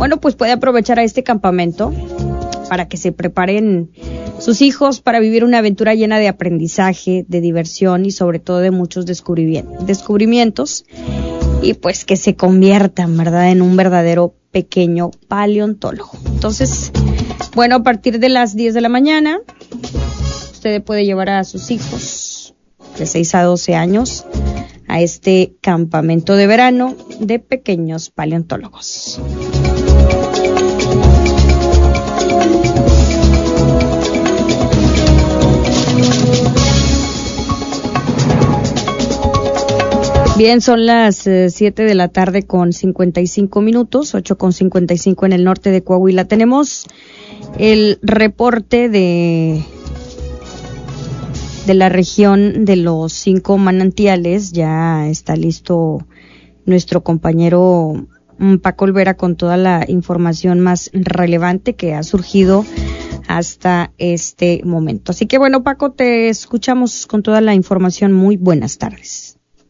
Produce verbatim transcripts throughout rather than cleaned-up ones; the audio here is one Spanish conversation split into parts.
bueno, pues puede aprovechar a este campamento para que se preparen sus hijos para vivir una aventura llena de aprendizaje, de diversión y sobre todo de muchos descubrimientos, y pues que se conviertan, ¿verdad?, en un verdadero pequeño paleontólogo. Entonces, bueno, a partir de las diez de la mañana, usted puede llevar a sus hijos de seis a doce años a este campamento de verano de pequeños paleontólogos. Bien, son las eh, siete de la tarde con cincuenta y cinco minutos, ocho con cincuenta y cinco en el norte de Coahuila. Tenemos el reporte de, de la región de los cinco manantiales. Ya está listo nuestro compañero Paco Olvera con toda la información más relevante que ha surgido hasta este momento. Así que bueno, Paco, te escuchamos con toda la información. Muy buenas tardes.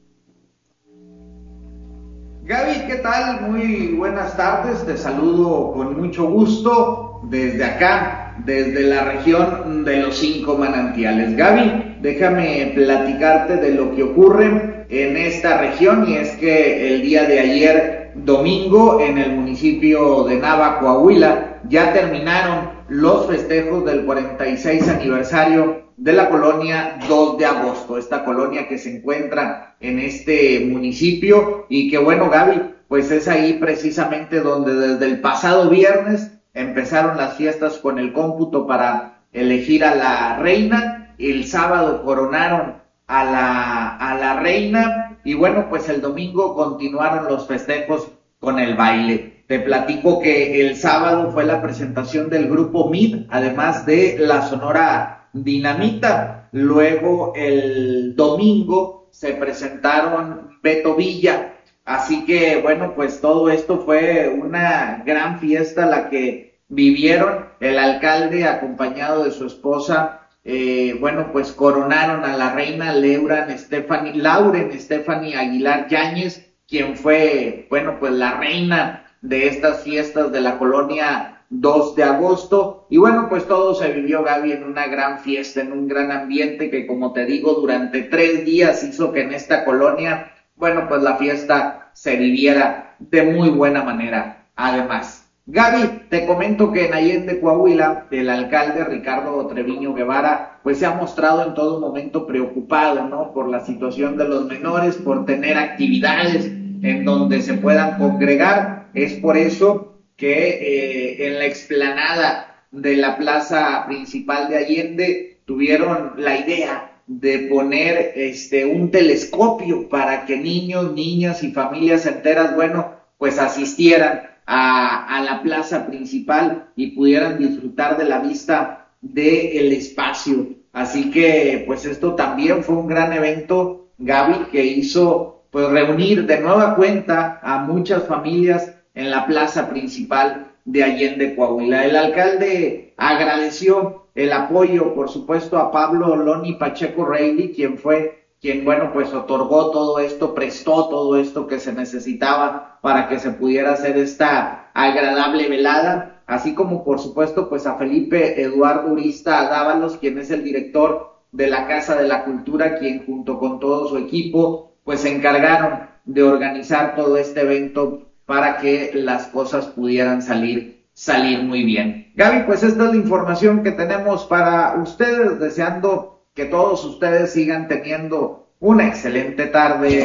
Gaby, ¿qué tal? Muy buenas tardes, te saludo con mucho gusto desde acá, desde la región de los cinco manantiales. Gaby, déjame platicarte de lo que ocurre en esta región, y es que el día de ayer, domingo, en el municipio de Nava, Coahuila, ya terminaron los festejos del cuarenta y seis aniversario de la colonia dos de agosto, esta colonia que se encuentra en este municipio, y que bueno, Gaby, pues es ahí precisamente donde desde el pasado viernes empezaron las fiestas con el cómputo para elegir a la reina. El sábado coronaron a la, a la reina, y bueno, pues el domingo continuaron los festejos con el baile. Te platico que el sábado fue la presentación del grupo M I D, además de la Sonora Dinamita. Luego el domingo se presentaron Beto Villa. Así que bueno, pues todo esto fue una gran fiesta la que vivieron. El alcalde, acompañado de su esposa, eh, bueno, pues coronaron a la reina Lauren Stephanie, Lauren Stephanie Aguilar Yáñez, quien fue, bueno, pues la reina de estas fiestas de la colonia dos de agosto. Y bueno, pues todo se vivió, Gaby, en una gran fiesta, en un gran ambiente que, como te digo, durante tres días hizo que en esta colonia, bueno, pues la fiesta se viviera de muy buena manera. Además, Gaby, te comento que en Allende, Coahuila, el alcalde Ricardo Treviño Guevara, pues se ha mostrado en todo momento preocupado, ¿no?, por la situación de los menores, por tener actividades en donde se puedan congregar. Es por eso que eh, en la explanada de la plaza principal de Allende tuvieron la idea de poner este un telescopio para que niños, niñas y familias enteras, bueno, pues asistieran a, a la plaza principal y pudieran disfrutar de la vista del espacio. Así que pues esto también fue un gran evento, Gaby, que hizo pues reunir de nueva cuenta a muchas familias en la plaza principal de Allende, Coahuila. El alcalde agradeció el apoyo, por supuesto, a Pablo Loni Pacheco Reilly, quien fue, quien, bueno, pues otorgó todo esto, prestó todo esto que se necesitaba para que se pudiera hacer esta agradable velada, así como, por supuesto, pues a Felipe Eduardo Urista Dávalos, quien es el director de la Casa de la Cultura, quien junto con todo su equipo, pues se encargaron de organizar todo este evento para que las cosas pudieran salir, salir muy bien. Gaby, pues esta es la información que tenemos para ustedes, deseando que todos ustedes sigan teniendo una excelente tarde.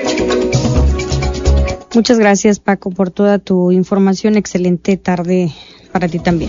Muchas gracias, Paco, por toda tu información. Excelente tarde para ti también.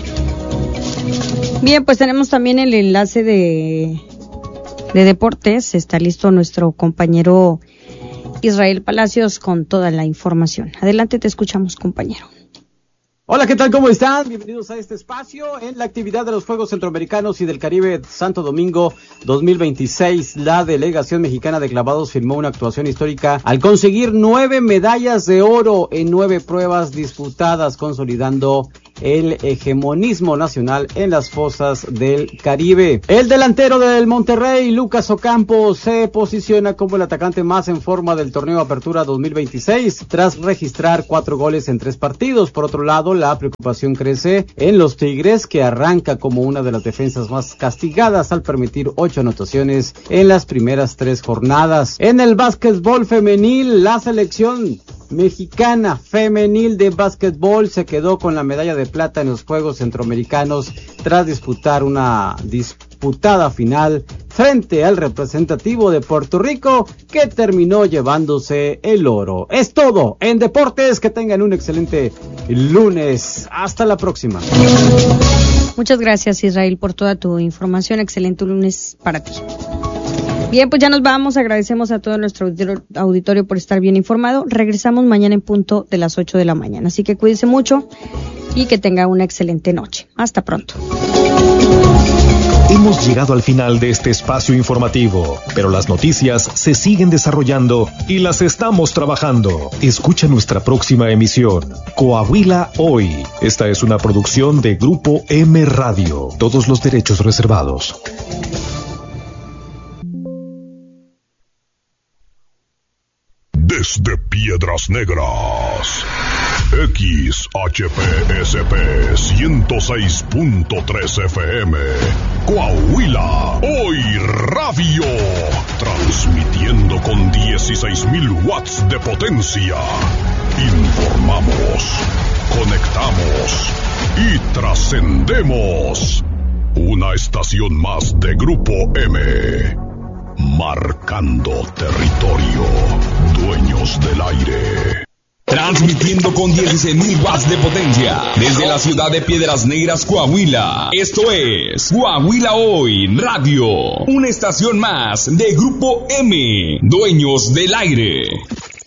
Bien, pues tenemos también el enlace de, de deportes. Está listo nuestro compañero Israel Palacios con toda la información. Adelante, te escuchamos, compañero. Hola, ¿qué tal? ¿Cómo están? Bienvenidos a este espacio en la actividad de los Juegos Centroamericanos y del Caribe Santo Domingo dos mil veintiséis. La delegación mexicana de clavados firmó una actuación histórica al conseguir nueve medallas de oro en nueve pruebas disputadas, consolidando el hegemonismo nacional en las fosas del Caribe. El delantero del Monterrey, Lucas Ocampo, se posiciona como el atacante más en forma del torneo Apertura dos mil veintiséis, tras registrar cuatro goles en tres partidos. Por otro lado, la preocupación crece en los Tigres, que arranca como una de las defensas más castigadas al permitir ocho anotaciones en las primeras tres jornadas. En el básquetbol femenil, la selección mexicana femenil de básquetbol se quedó con la medalla de plata en los Juegos Centroamericanos tras disputar una disputada final frente al representativo de Puerto Rico, que terminó llevándose el oro. Es todo en deportes. Que tengan un excelente lunes. Hasta la próxima. Muchas gracias, Israel, por toda tu información. Excelente lunes para ti. Bien, pues ya nos vamos. Agradecemos a todo nuestro auditorio por estar bien informado. Regresamos mañana en punto de las ocho de la mañana. Así que cuídense mucho y que tenga una excelente noche. Hasta pronto. Hemos llegado al final de este espacio informativo, pero las noticias se siguen desarrollando y las estamos trabajando. Escucha nuestra próxima emisión, Coahuila Hoy. Esta es una producción de Grupo M Radio. Todos los derechos reservados. Desde Piedras Negras, X H P S P ciento seis punto tres F M, Coahuila, Hoy Radio, transmitiendo con dieciséis mil watts de potencia. Informamos, conectamos y trascendemos. Una estación más de Grupo M. Marcando territorio, dueños del aire. Transmitiendo con dieciséis mil watts de potencia desde la ciudad de Piedras Negras, Coahuila. Esto es Coahuila Hoy Radio, una estación más de Grupo M, dueños del aire.